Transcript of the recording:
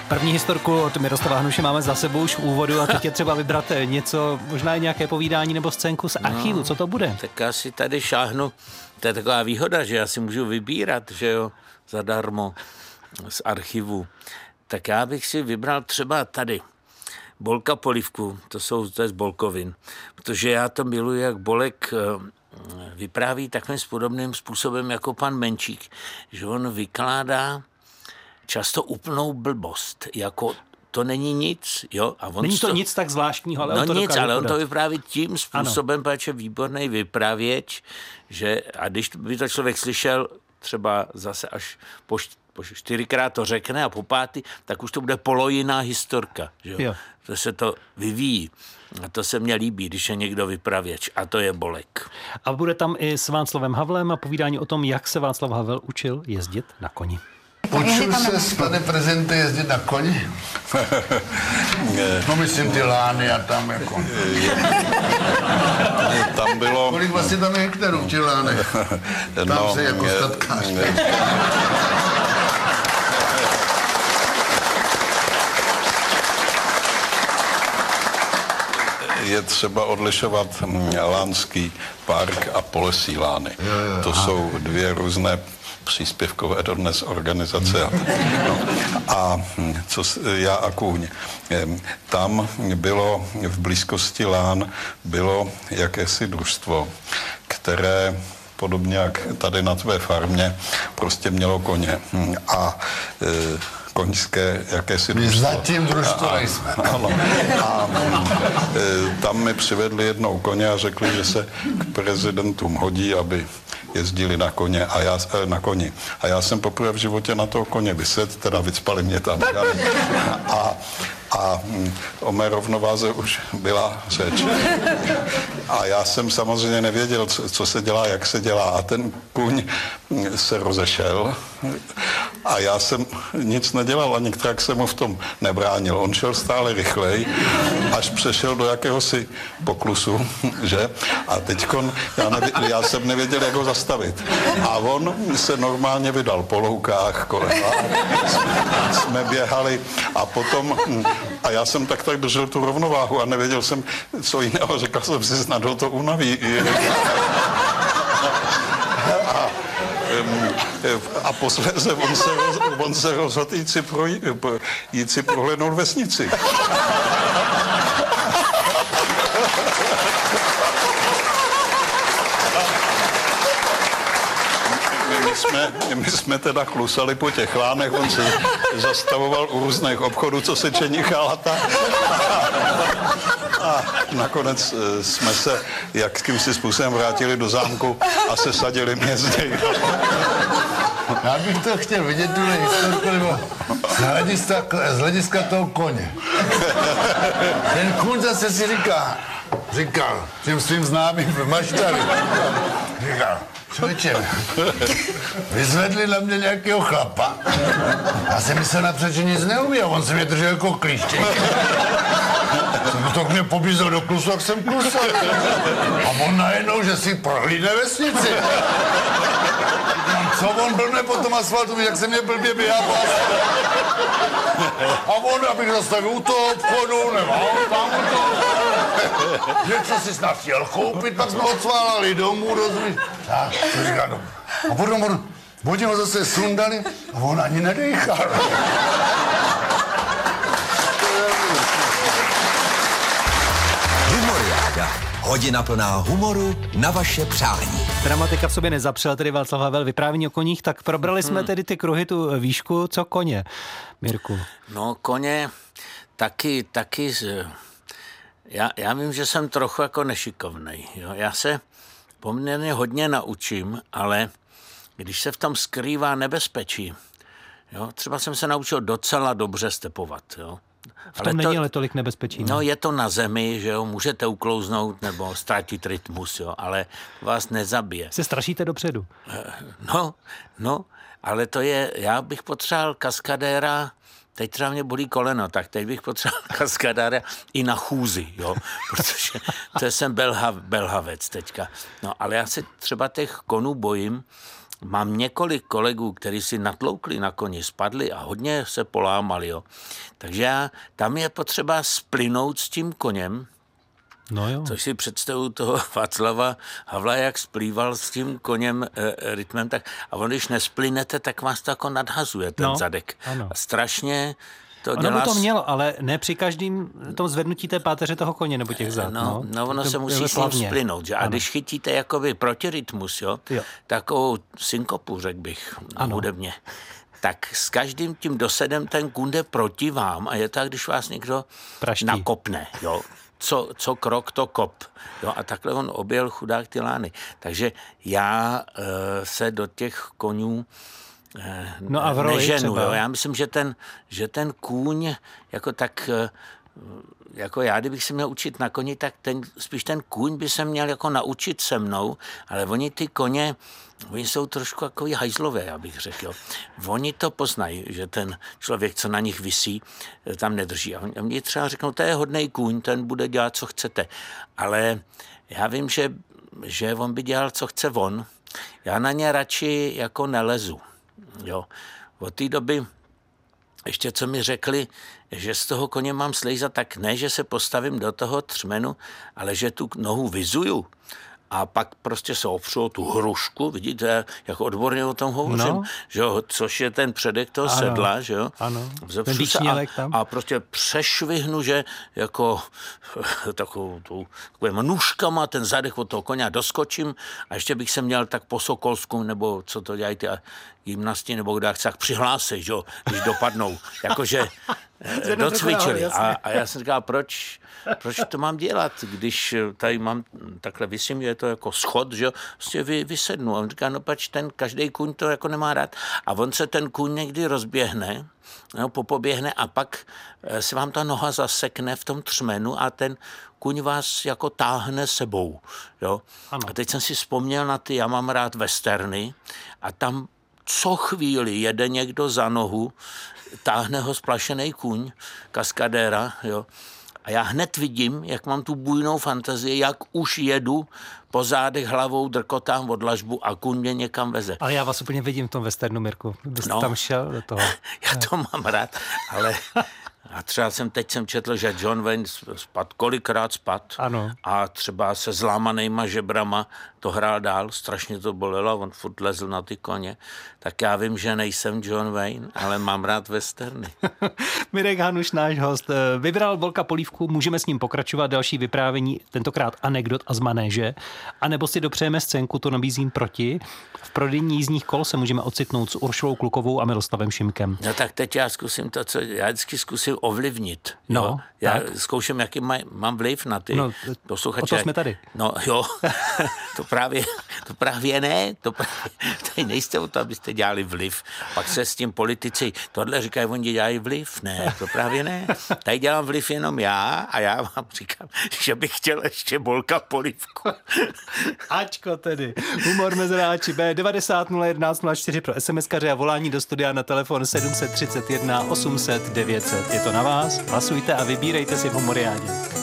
První historku od Miroslava Hnuše máme za sebou už v úvodu a teď je třeba vybrat něco, možná i nějaké povídání nebo scénku z archivu. Co to bude? Tak já si tady šáhnu, to je taková výhoda, že já si můžu vybírat, že jo, zadarmo z archivu. Tak já bych si vybral třeba tady Bolka Polívku, to je z Bolkovin, protože já to miluji, jak Bolek vypráví takovým podobným způsobem jako pan Menčík, že on vykládá často úplnou blbost, jako to není nic, jo. A on není to nic tak zvláštního, ale on to nic, dokáže ale on podat. to vypráví tím způsobem, protože výborný vypravěč, že a když by to člověk slyšel třeba zase až po 4krát to řekne a po 5., tak už to bude polojiná historka, že jo. To se to vyvíjí. A to se mně líbí, když je někdo vypravěč, a to je Bolek. A bude tam i s Václavem Havlem a povídání o tom, jak se Václav Havel učil jezdit na koni. Učil se, pane prezidente, jezdit na koni? No myslím ty lány a tam jako... Tam bylo... Kolik vlastně tam je hektarů v těch lánech? Tam se jako statkář. Je třeba odlišovat Lánský park a Polesí lány. To jsou dvě různé příspěvkové dodnes organizace. A co já a kůň. Tam bylo v blízkosti lán bylo jakési družstvo, které podobně jak tady na tvé farmě prostě mělo koně. A koňské jakési družstvo. Zatím družstvo nejsme. Ano. A tam mi přivedli jednou koně a řekli, že se k prezidentům hodí, aby jezdili na koni. A já jsem poprvé v životě na toho koně vysedl, teda vycpali mě tam. A o mé rovnováze už byla řeč. A já jsem samozřejmě nevěděl, co se dělá, jak se dělá. A ten kůň se rozešel a já jsem nic nedělal, ani tak jsem mu v tom nebránil. On šel stále rychleji, až přešel do jakéhosi poklusu, že? A teďkon já jsem nevěděl, jak ho zastavit. A on se normálně vydal po loukách kolem. Jsme běhali a potom... A já jsem tak držel tu rovnováhu a nevěděl jsem, co jiného. Řekl jsem si, snad ho to unaví. A posléze on se rozhodl jít si prohlédnout vesnici. My jsme teda klusali po těch lánech, on se zastavoval u různých obchodů, co se čenichal a tak. A nakonec jsme se jakýmsi způsobem vrátili do zámku a sesadili mě z něj. Já bych to chtěl vidět, tuhle historku, nebo z hlediska toho koně. Ten kůň zase si říkal těm svým známým v Maštali, říkal, člověče, vyzvedli na mě nějakého chlapa. Já jsem myslel napřed, že nic neumí a on se mě držel jako klíštěk. Jsem to k mě pobízel do klusu, jak jsem klusal. A on najednou, že si prohlídne vesnici. Co on blbne po tom asfaltu, jak se mě blbě běhá po asfaltu. A on, abych zastavil u toho obchodu, nebo tam u toho. Něco si snad chtěl koupit, pak jsme odsválali domů, rozumíš? Tak, to říká, no. A potom oni ho zase sundali a on ani nedejchal. Humoriáda. Hodina plná humoru na vaše přání. Dramatika v sobě nezapřel, tedy Václav Havel, vyprávění o koních, tak probrali jsme tedy ty kruhy, tu výšku, co koně, Mirku? No koně taky já vím, že jsem trochu jako nešikovnej. Jo? Já se poměrně hodně naučím, ale když se v tom skrývá nebezpečí, jo? Třeba jsem se naučil docela dobře stepovat. Jo? V tom není ale tolik nebezpečí. No je to na zemi, že jo, můžete uklouznout nebo ztratit rytmus, jo, ale vás nezabije. Se strašíte dopředu. No, ale to je, já bych potřeboval kaskadéra, teď třeba mě bolí koleno, tak teď bych potřeboval kaskadéra i na chůzi, jo, protože to jsem belhavec teďka. No, ale já se třeba těch konů bojím, mám několik kolegů, kteří si natloukli na koni, spadli a hodně se polámali. Jo. Takže tam je potřeba splynout s tím koněm, No jo. což si představuju toho Václava Havla, jak splýval s tím koněm rytmem, tak a on, když nesplynete, tak vás to jako nadhazuje ten zadek. Ano. A strašně to Ono dělá... by to mělo, ale ne při každém tom zvednutí té páteře toho koně nebo těch zad. No, ono to se musí s ním splynout. Že? A když chytíte jakoby protirytmus, jo? Takovou synkopu, řekl bych, hudebně, tak s každým tím dosedem ten kůň jde proti vám a je tak, když vás někdo nakopne. Jo? Co krok, to kop. Jo? A takhle on objel chudák ty lány. Takže já se do těch konňů no a v roli neženu. třeba. Jo? Já myslím, že ten kůň jako tak... Jako já, kdybych se měl učit na koni, tak spíš ten kůň by se měl jako naučit se mnou, ale oni ty koně, oni jsou trošku jako hajzlové, já bych řekl. Jo. Oni to poznají, že ten člověk, co na nich visí, tam nedrží. A oni třeba řeknou, to je hodnej kůň, ten bude dělat, co chcete. Ale já vím, že on by dělal, co chce on. Já na ně radši jako nelezu. Jo. Od té doby ještě co mi řekli, že z toho koně mám slejzat, tak ne, že se postavím do toho třmenu, ale že tu nohu vyzuju a pak prostě se opřu o tu hrušku, vidíte, jak odborně o tom hovořím, že jo, což je ten předek toho sedla, že jo. Ano, ten výčnělek tam. A prostě přešvihnu, že jako takovou nůžkama ten zadek od toho koně a doskočím a ještě bych se měl tak po sokolsku, nebo co to dělají ty gymnasti, nebo kdo chce, tak přihlásit, že jo, když dopadnou, jakože docvičili. A já jsem říkal, proč to mám dělat, když tady mám, takhle vysím, je to jako schod, že jo, prostě vysednu. A on říká, no pač každý kůň to jako nemá rád. A on se ten kůň někdy rozběhne, no, popoběhne a pak se vám ta noha zasekne v tom třmenu a ten kůň vás jako táhne sebou, jo. Ano. A teď jsem si vzpomněl na já mám rád westerny a tam co chvíli jede někdo za nohu, táhne ho splašený kůň, kaskadéra, jo. A já hned vidím, jak mám tu bujnou fantazii, jak už jedu po zádech hlavou, drkotám od dlažbu a kůň mě někam veze. Ale já vás úplně vidím v tom westernu, Mirku. Byste tam šel do toho. Já to mám rád, ale... A třeba teď jsem četl, že John Wayne kolikrát spad a třeba se zlámanýma žebrama to hrál dál, strašně to bolelo, on furt lezl na ty koně. Tak já vím, že nejsem John Wayne, ale mám rád westerny. Mirek Hanuš, náš host, vybral Bolka Polívku, můžeme s ním pokračovat další vyprávění, tentokrát anekdot a z manéže, anebo si dopřejeme scénku, to nabízím proti. V prodejní jízdních kol se můžeme ocitnout s Uršulou Klukovou a Miloslavem Šimkem. No tak teď já zkusím to, co já vždycky zkusím ovlivnit. No, já zkouším, jaký mám vliv na ty posluchače. O to jsme tady. No jo, to právě ne, tady nejste o to, abyste dělali vliv. Pak se s tím politici, tohle říkají, oni dělají vliv. Ne, to právě ne. Tady dělám vliv jenom já a já vám říkám, že bych chtěl ještě Bolka Polívku. Ačko tedy. Humor mezráči B90 011 04 pro SMS-kaře a volání do studia na telefon 731 800 900. Je to na vás, hlasujte a vybírejte si v Humoriádě.